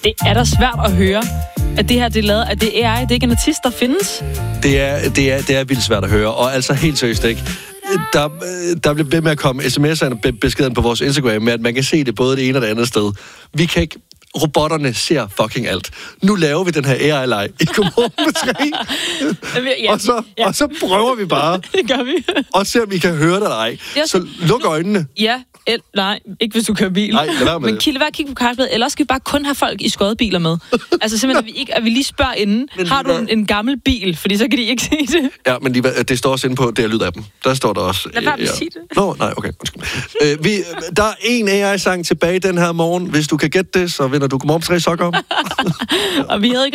Det er da svært at høre, at det her det er lavet, at det er AI, det er ikke en artist, der findes. Det er vildt svært at høre, og altså helt seriøst ikke. Der bliver ved med at komme sms'erne og beskeden på vores Instagram med, at man kan se det både det ene og det andet sted. Vi kan ikke... Robotterne ser fucking alt. Nu laver vi den her AI-leg i Godmorgen med 3. Og så prøver vi bare. Det gør vi. Og se, om vi kan høre det eller ej. Så luk øjnene. Ja, nej, ikke hvis du kører bil. Nej, lad være med men Kilde, vær kig på Carlsberg, ellers skal vi bare kun have folk i skodbiler med. Altså simpelthen, at vi lige spørger inden. Har du en gammel bil? Fordi så kan de ikke se det. Ja, men det står også inde på det her lyd af dem. Der står der også... Lad være med at sige det. Nå, nej, okay. Der er en AI-sang tilbage den her morgen. Hvis du kan gætte det, så vinder du Godmorgen med 3 sokker. Og vi havde ikke